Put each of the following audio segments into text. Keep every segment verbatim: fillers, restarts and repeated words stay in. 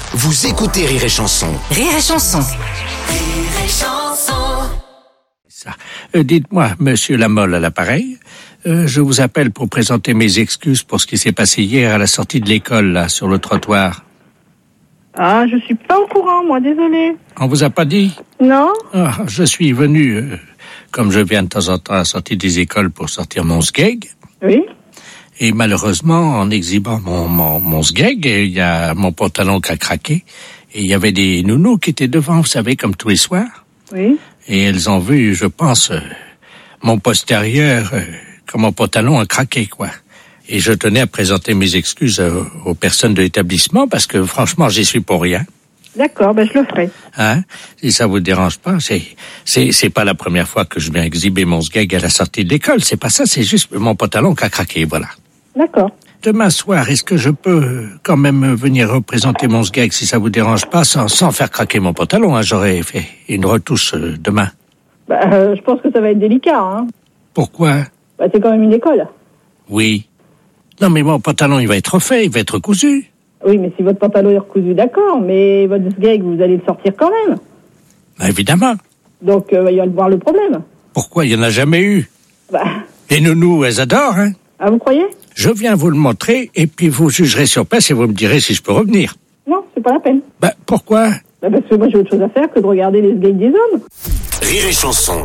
Vous écoutez Rire et Chanson. Rire et Chanson. Rire et Chanson. Ça. Euh, dites-moi, monsieur Lamolle à l'appareil, euh, je vous appelle pour présenter mes excuses pour ce qui s'est passé hier à la sortie de l'école, là, sur le trottoir. Ah, je suis pas au courant, moi, désolé. On vous a pas dit? Non? Ah, je suis venu, euh, comme je viens de temps en temps à la sortie des écoles pour sortir mon sgeg. Oui? Et malheureusement, en exhibant mon, mon, mon sgeg, il y a mon pantalon qui a craqué. Et il y avait des nounous qui étaient devant, vous savez, comme tous les soirs. Oui? Et elles ont vu, je pense, euh, mon postérieur, euh, quand mon pantalon a craqué, quoi. Et je tenais à présenter mes excuses euh, aux personnes de l'établissement parce que, franchement, j'y suis pour rien. D'accord, ben je le ferai. Hein? Si ça vous dérange pas, c'est, c'est, c'est pas la première fois que je viens exhiber mon sgeg à la sortie de l'école. C'est pas ça, c'est juste mon pantalon qui a craqué, voilà. D'accord. Demain soir, est-ce que je peux quand même venir représenter mon sgeg si ça vous dérange pas, sans, sans faire craquer mon pantalon, hein? J'aurais fait une retouche euh, demain. Bah, euh, je pense que ça va être délicat, hein. Pourquoi? Bah, c'est quand même une école. Oui. Non, mais mon pantalon, il va être refait, il va être cousu. Oui, mais si votre pantalon est recousu, d'accord, mais votre sgeg, vous allez le sortir quand même. Bah, évidemment. Donc, euh, il va y avoir le problème. Pourquoi? Il y en a jamais eu. Bah, Les nounous, elles adorent, hein. ah, vous croyez? Je viens vous le montrer, et puis vous jugerez sur place et vous me direz si je peux revenir. Non, c'est pas la peine. Bah, pourquoi? Bah, parce que moi, j'ai autre chose à faire que de regarder les sgegs des hommes. Rire et Chanson.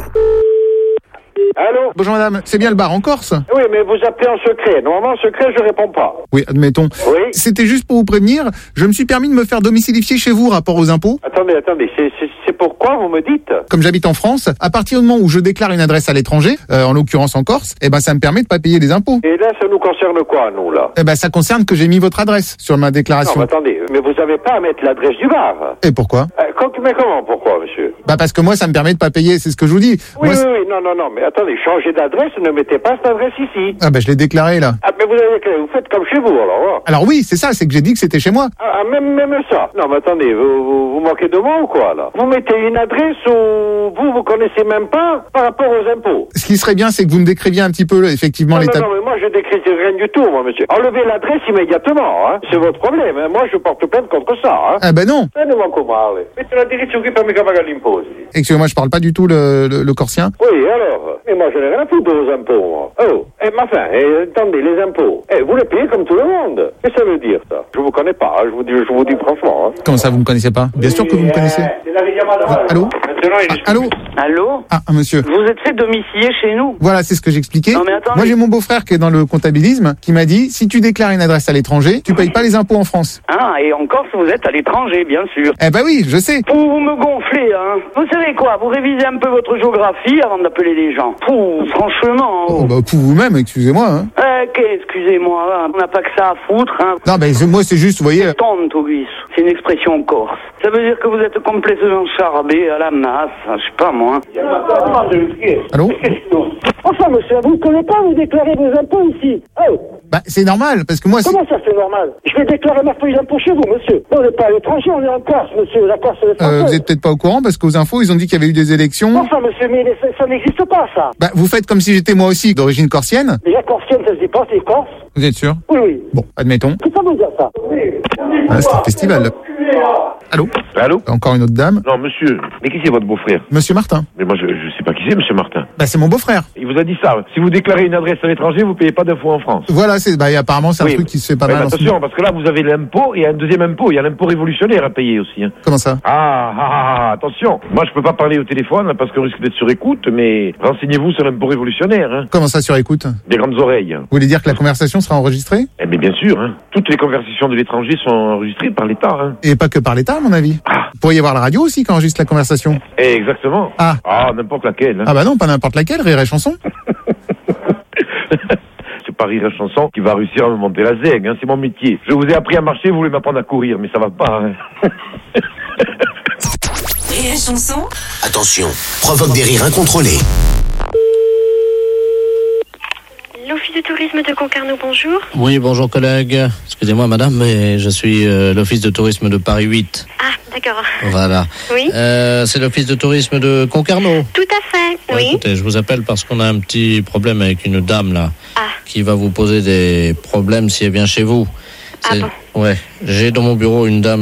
Allô? Bonjour madame, c'est bien le bar en Corse? Oui, mais vous appelez en secret. Normalement, en secret, je réponds pas. Oui, admettons. Oui? C'était juste pour vous prévenir, je me suis permis de me faire domicilifier chez vous rapport aux impôts. Attendez, attendez, c'est, c'est, c'est pourquoi vous me dites? Comme j'habite en France, à partir du moment où je déclare une adresse à l'étranger, euh, en l'occurrence en Corse, eh ben ça me permet de pas payer les impôts. Et là, ça nous concerne quoi, nous, là? Eh ben ça concerne que j'ai mis votre adresse sur ma Non, déclaration. mais attendez, mais vous avez pas à mettre l'adresse du bar. Et pourquoi? Euh, quand- mais comment, pourquoi, monsieur? Bah parce que moi ça me permet de pas payer, c'est ce que je vous dis. Oui, Moi, oui, oui, non, non, non, mais attendez, changez d'adresse, ne mettez pas cette adresse ici. Ah bah je l'ai déclaré là. Ah, mais vous avez, vous faites comme chez vous, alors, hein. Alors oui, c'est ça, c'est que j'ai dit que c'était chez moi. Ah, ah, même, même ça. Non, mais attendez, vous, vous, vous moquez de moi ou quoi, là? Vous mettez une adresse où vous, vous connaissez même pas par rapport aux impôts. Ce qui serait bien, c'est que vous me décriviez un petit peu effectivement Non, non, l'état. non, mais moi, je décris rien du tout, moi, monsieur. Enlevez l'adresse immédiatement, hein. C'est votre problème, hein. Moi, je porte plainte contre ça, hein. Ah bah non. Prendez-moi comment, allez. Mettez la direction qui permet qu'à pagar l'impôt. Excusez-moi, je parle pas du tout le, le, le corsien. Oui, alors. Mais moi, je n'ai rien à foutre de vos impôts, moi. Oh. Eh, mais enfin, eh, attendez, les impôts. Eh, vous les payez comme tout le monde. Qu'est-ce que ça veut dire, ça? Je vous connais pas, hein. Je vous dis, je vous dis franchement, hein. Comment ça, vous me connaissez pas? Bien sûr que vous me connaissez. Ah, allô? Maintenant, il Ah, est... allô? Allô? Ah, un monsieur. Vous êtes fait domicilier chez nous? Voilà, c'est ce que j'expliquais. Non, mais attendez. Moi, j'ai mon beau-frère qui est dans le comptabilisme, qui m'a dit, si tu déclares une adresse à l'étranger, tu payes pas les impôts en France. Ah, et en Corse, vous êtes à l'étranger, bien sûr. Eh ben oui, je sais. Vous, vous me gonflez, hein. Vous savez quoi? Vous révisez un peu votre géographie avant d'appeler les gens. Pouh, franchement. Oh, bah, pour vous-même, excusez-moi, hein. Eh, qu'est- excusez-moi, hein. On n'a pas que ça à foutre, hein. Non, ben, c'est- moi, c'est juste, vous voyez. Tonte, Auguste. C'est une expression corse. Ça veut dire que vous êtes complètement charbé à la masse. Je sais pas, moi. Allô? Enfin, monsieur, vous ne connaissez pas, vous déclarez vos impôts ici. Oh, Bah, c'est normal, parce que moi, c'est... comment ça, c'est normal? Je vais déclarer ma feuille d'impôt chez vous, monsieur. On n'est pas à l'étranger, on est en Corse, monsieur. La Corse, c'est Euh, français. vous êtes peut-être pas au courant, parce qu'aux infos, ils ont dit qu'il y avait eu des élections. Enfin, monsieur, mais ça, ça n'existe pas, ça. Bah, vous faites comme si j'étais moi aussi d'origine corsienne. Déjà, corsienne, ça se dit pas, c'est Corse. Vous êtes sûr? Oui, oui. Bon, admettons. Qu'est-ce que ça veut dire, ça? Ah, c'est un festival. Allô? Allô? Encore une autre dame. Non, monsieur. Mais qui c'est votre beau-frère? Monsieur Martin. Mais moi, je, je sais pas qui c'est, monsieur Martin. Bah, c'est mon beau-frère. Il vous a dit ça. Si vous déclarez une adresse à l'étranger, vous payez pas d'impôts en France. Voilà, c'est, bah, apparemment, c'est un Oui. truc qui se fait pas Ouais, mal. mais en ce attention, moment. parce que là, vous avez l'impôt et un deuxième impôt. Il y a l'impôt révolutionnaire à payer aussi. Hein. Comment ça? Ah, ah, ah, ah, attention. Moi, je peux pas parler au téléphone parce qu'on risque d'être sur écoute, mais renseignez-vous sur l'impôt révolutionnaire. Hein. Comment ça sur écoute? Des grandes oreilles. Vous voulez dire que la conversation sera enregistrée? Eh bien, bien sûr. Hein. Toutes les conversations de l'étranger sont enregistrées par l'État. Hein. Et pas que par l'État, à mon avis. Ah. Il pourrait y avoir la radio aussi qui enregistre la conversation. Eh, exactement. Ah. Ah, n'importe laquelle. Hein. Ah bah non, pas n'importe laquelle, Rire et Chanson. C'est pas Rire et Chanson qui va réussir à me monter la zègue, hein. C'est mon métier. Je vous ai appris à marcher, vous voulez m'apprendre à courir, mais ça va pas. Hein. Rire et Chanson. Attention, provoque des rires incontrôlés. L'Office de tourisme de Concarneau, bonjour. Oui, bonjour collègue. Excusez-moi madame, mais je suis euh, l'Office de tourisme de Paris huit. Ah, d'accord. Voilà. Oui. Euh, c'est l'Office de tourisme de Concarneau. Tout à fait, Ouais, oui. Écoutez, je vous appelle parce qu'on a un petit problème avec une dame là, Ah. qui va vous poser des problèmes si elle vient chez vous. Ah C'est- bon? Ouais, j'ai dans mon bureau une dame